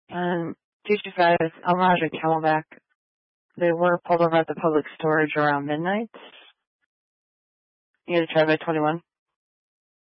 225 Almaj and Camelback. They were pulled over at the public storage around midnight. You guys tried by 21.